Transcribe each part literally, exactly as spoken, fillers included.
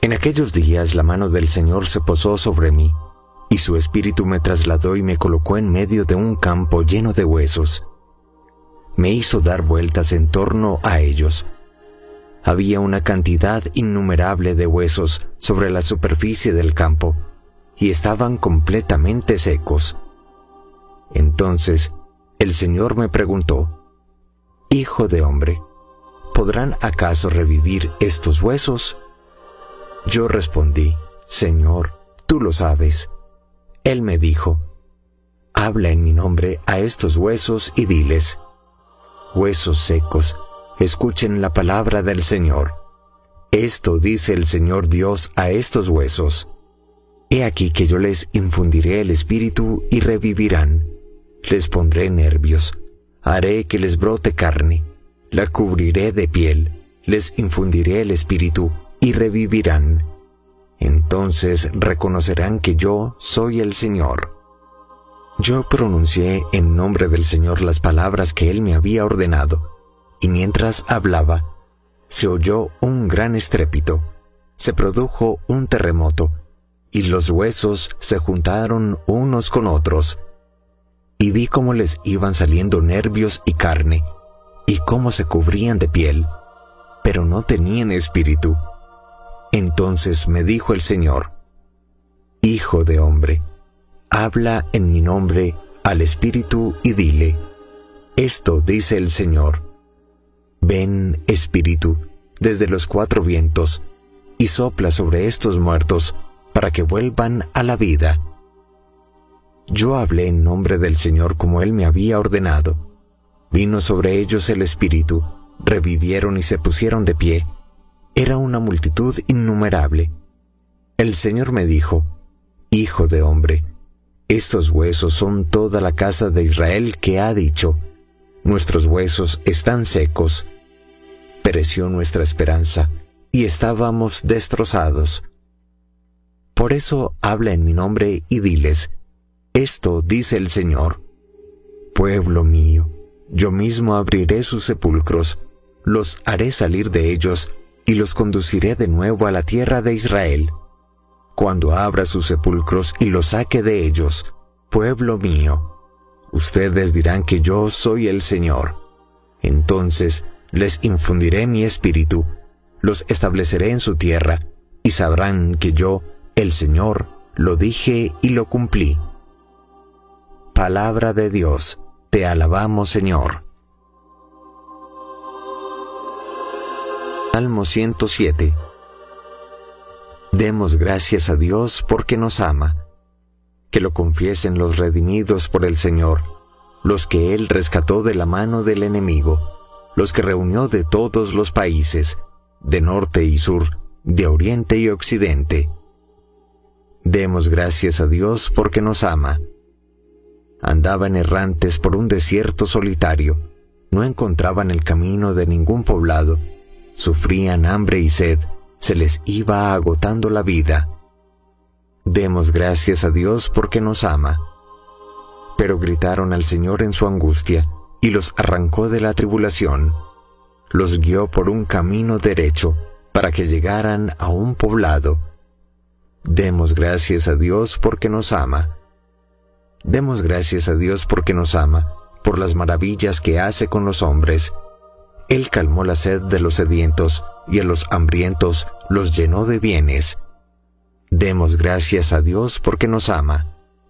En aquellos días la mano del Señor se posó sobre mí, y su espíritu me trasladó y me colocó en medio de un campo lleno de huesos. Me hizo dar vueltas en torno a ellos. Había una cantidad innumerable de huesos sobre la superficie del campo, y estaban completamente secos. Entonces el Señor me preguntó: Hijo de hombre, ¿podrán acaso revivir estos huesos? Yo respondí: Señor, tú lo sabes. Él me dijo: Habla en mi nombre a estos huesos y diles: Huesos secos, escuchen la palabra del Señor. Esto dice el Señor Dios a estos huesos: He aquí que yo les infundiré el espíritu y revivirán. Les pondré nervios, haré que les brote carne, la cubriré de piel, les infundiré el espíritu y revivirán. Entonces reconocerán que yo soy el Señor. Yo pronuncié en nombre del Señor las palabras que Él me había ordenado, y mientras hablaba, se oyó un gran estrépito, se produjo un terremoto, y los huesos se juntaron unos con otros. Y vi cómo les iban saliendo nervios y carne, y cómo se cubrían de piel, pero no tenían espíritu. Entonces me dijo el Señor: Hijo de hombre, habla en mi nombre al espíritu y dile: Esto dice el Señor: Ven, espíritu, desde los cuatro vientos, y sopla sobre estos muertos, para que vuelvan a la vida. Yo hablé en nombre del Señor como Él me había ordenado. Vino sobre ellos el espíritu, revivieron y se pusieron de pie. Era una multitud innumerable. El Señor me dijo: Hijo de hombre, estos huesos son toda la casa de Israel que ha dicho: Nuestros huesos están secos. Pereció nuestra esperanza, y estábamos destrozados. Por eso habla en mi nombre y diles: Esto dice el Señor: Pueblo mío, yo mismo abriré sus sepulcros, los haré salir de ellos, y los conduciré de nuevo a la tierra de Israel. Cuando abra sus sepulcros y los saque de ellos, pueblo mío, ustedes dirán que yo soy el Señor. Entonces les infundiré mi espíritu, los estableceré en su tierra, y sabrán que yo, el Señor, lo dije y lo cumplí. Palabra de Dios, te alabamos, Señor. Salmo ciento siete. Demos gracias a Dios porque nos ama. Que lo confiesen los redimidos por el Señor, los que Él rescató de la mano del enemigo, los que reunió de todos los países, de norte y sur, de oriente y occidente. Demos gracias a Dios porque nos ama. Andaban errantes por un desierto solitario, no encontraban el camino de ningún poblado, sufrían hambre y sed, se les iba agotando la vida. Demos gracias a Dios porque nos ama. Pero gritaron al Señor en su angustia, y los arrancó de la tribulación. Los guió por un camino derecho, para que llegaran a un poblado. Demos gracias a Dios porque nos ama. Demos gracias a Dios porque nos ama, por las maravillas que hace con los hombres. Él calmó la sed de los sedientos, y a los hambrientos los llenó de bienes. Demos gracias a Dios porque nos ama.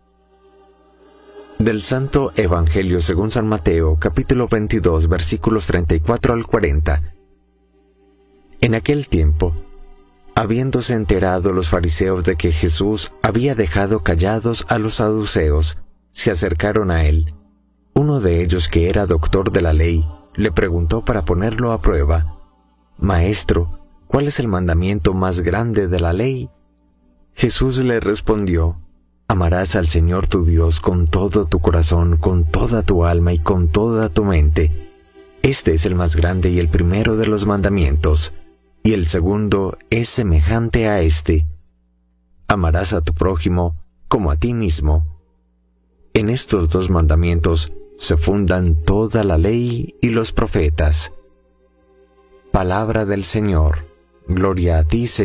Del Santo Evangelio según San Mateo, capítulo veintidós, versículos treinta y cuatro al cuarenta. En aquel tiempo, habiéndose enterado los fariseos de que Jesús había dejado callados a los saduceos, se acercaron a él. Uno de ellos, que era doctor de la ley, le preguntó para ponerlo a prueba: Maestro, ¿cuál es el mandamiento más grande de la ley? Jesús le respondió: Amarás al Señor tu Dios con todo tu corazón, con toda tu alma y con toda tu mente. Este es el más grande y el primero de los mandamientos, y el segundo es semejante a este: Amarás a tu prójimo como a ti mismo. En estos dos mandamientos se fundan toda la ley y los profetas. Palabra del Señor. Gloria a ti, Señor.